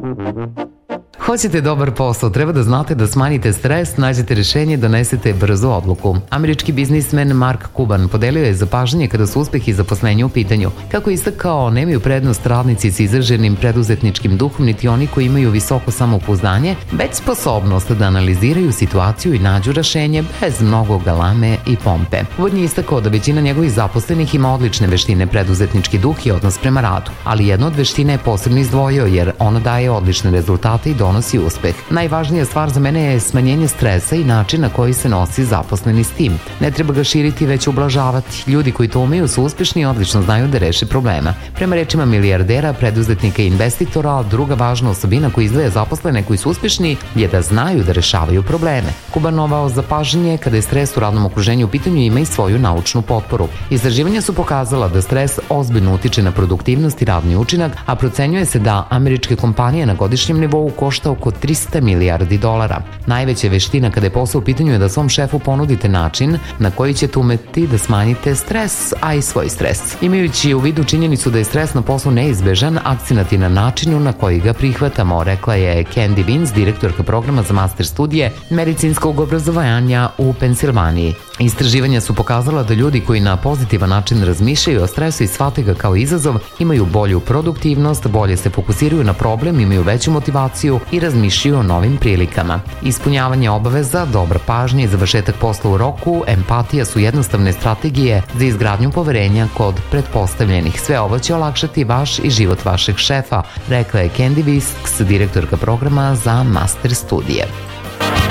Hoćete dobar posao, treba da znate da smanjite stres, nađete rešenje, donesete brzu odluku. Američki biznismen Mark Cuban podelio je zapažanje kada su uspeh i zaposlenje u pitanju. Kako je istakao, nemaju prednost radnici s izraženim preduzetničkim duhom, niti oni koji imaju visoko samopouzdanje, već sposobnost da analiziraju situaciju i nađu rešenje bez mnogo galame i pompe. Uvodni je istakao da većina njegovih zaposlenih ima odlične veštine, preduzetnički duh i odnos prema radu, ali jedna od veština je posebno izdvojio jer ona daje odlične rezultate i donosi uspeh. Najvažnija stvar za mene je smanjenje stresa i način na koji se nosi zaposleni s tim. Ne treba ga širiti, već ublažavati. Ljudi koji to umeju su uspešni i odlično znaju da reše problema. Prema rečima milijardera, preduzetnika i investitora, druga važna osobina koja izdvaja zaposlene koji su uspešni je da znaju da rešavaju probleme. Kubanovao zapažanje kada je stres u radnom okruženju u pitanju ima i svoju naučnu potporu. Istraživanja su pokazala da stres ozbiljno utiče na produktivnost i radni učinak, a procenjuje se da američke kompanije na godišnjem nivou košta oko 300 milijardi dolara. Najveća veština kada je posao u pitanju je da svom šefu ponudite način na koji ćete umeti da smanjite stres, a i svoj stres. Imajući u vidu činjenicu da je stres na poslu neizbežan, akcenat je na načinu na koji ga prihvatamo, rekla je Candy Vince, direktorka programa za master studije medicinskog obrazovanja u Pensilvaniji. Istraživanja su pokazala da ljudi koji na pozitivan način razmišljaju o stresu i shvate ga kao izazov, imaju bolju produktivnost, bolje se fokusiraju na problem, imaju veću motivaciju i razmišljaju o novim prilikama. Ispunjavanje obaveza, dobra pažnja i završetak posla u roku, empatija su jednostavne strategije za izgradnju poverenja kod pretpostavljenih. Sve ovo će olakšati vaš i život vašeg šefa, rekla je Candy Vince, direktorka programa za master studije.